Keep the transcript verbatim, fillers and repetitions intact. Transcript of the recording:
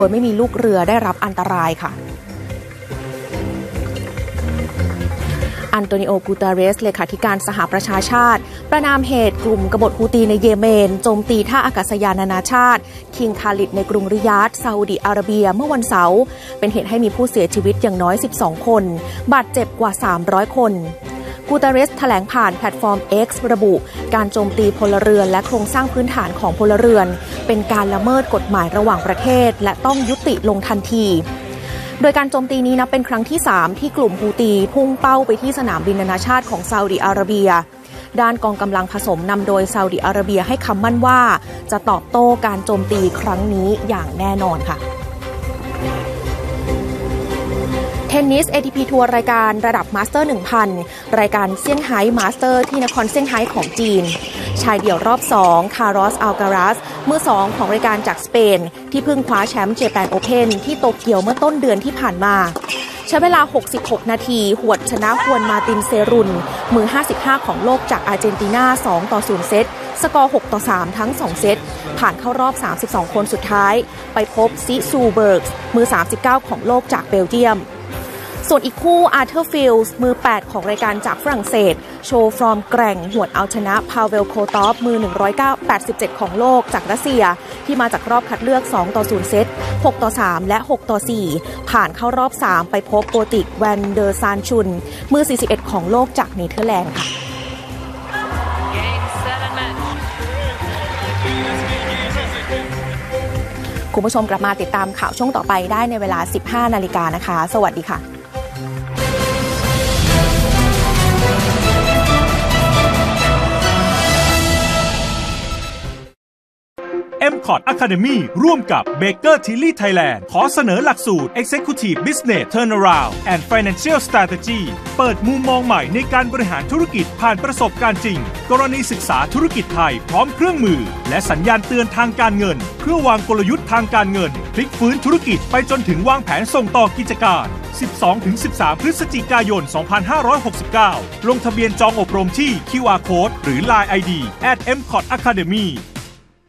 โดยไม่มีลูกเรือได้รับอันตรายค่ะอันโตนิโอ กูเตเรสเลขาธิการสหประชาชาติประณามเหตุกลุ่มกบฏฮูตีในเยเมนโจมตีท่าอากาศยานนานาชาติคิงคาลิดในกรุงริยาดซาอุดิอาระเบียเมื่อวันเสาร์เป็นเหตุให้มีผู้เสียชีวิตอย่างน้อยสิบสองคนบาดเจ็บกว่าสามร้อยคนกูเตเรสแถลงผ่านแพลตฟอร์ม X ระบุการโจมตีพลเรือนและโครงสร้างพื้นฐานของพลเรือนเป็นการละเมิดกฎหมายระหว่างประเทศและต้องยุติลงทันทีโดยการโจมตีนี้นับเป็นครั้งที่สามที่กลุ่มฮูตีพุ่งเป้าไปที่สนามบินนานาชาติของซาอุดิอาระเบียด้านกองกำลังผสมนำโดยซาอุดิอาระเบียให้คำมั่นว่าจะตอบโต้การโจมตีครั้งนี้อย่างแน่นอนค่ะเทนนิส เอ ที พี ทัวร์รายการระดับมาสเตอร์ หนึ่งพัน รายการเซี่ยงไฮ้มาสเตอร์ที่นครเซี่ยงไฮ้ของจีนชายเดี่ยวรอบสองคาร์ลอส อัลการาสมือสองของรายการจากสเปนที่เพิ่งคว้าแชมป์เจแปนโอเพ่นที่โตเกียวเมื่อต้นเดือนที่ผ่านมาใช้เวลาหกสิบหกนาทีหวดชนะฮวนมาตินเซรุนมือห้าสิบห้าของโลกจากอาร์เจนตินาสองต่อศูนย์เซตสกอร์หกต่อสามทั้งสองเซตผ่านเข้ารอบสามสิบสองคนสุดท้ายไปพบซิซูเบิร์กมือสามสิบเก้าของโลกจากเบลเยียมส่วนอีกคู่อาร์เธอร์ฟิลส์มือแปดของรายการจากฝรั่งเศสโชว์ฟอร์มแกร่งหวดเอาชนะพาเวลโคตอฟมือหนึ่งร้อยแปดสิบเจ็ดของโลกจากรัสเซียที่มาจากรอบคัดเลือกสองต่อศูนย์เซตหกต่อสามและหกต่อสี่ผ่านเข้ารอบสามไปพบโปติกแวนเดอร์ซานชุนมือสี่สิบเอ็ดของโลกจากเนเธอร์แลนด์ค่ะคุณผู้ชมกลับมาติดตามข่าวช่วงต่อไปได้ในเวลา สิบห้านาฬิกานะคะสวัสดีค่ะเอ็ม คอร์ด Academy ร่วมกับ Baker Tilly Thailand ขอเสนอหลักสูตร Executive Business Turnaround and Financial Strategy เปิดมุมมองใหม่ในการบริหารธุรกิจผ่านประสบการณ์จริงกรณีศึกษาธุรกิจไทยพร้อมเครื่องมือและสัญญาณเตือนทางการเงินเพื่อวางกลยุทธ์ทางการเงินพลิกฟื้นธุรกิจไปจนถึงวางแผนส่งต่อกิจการ สิบสองถึงสิบสาม พฤศจิกายน สองพันห้าร้อยหกสิบเก้า ลงทะเบียนจองอบรมที่ คิว อาร์ Code หรือ ไลน์ ไอ ดี แอท เอ็ม คอร์ด อะคาเดมี่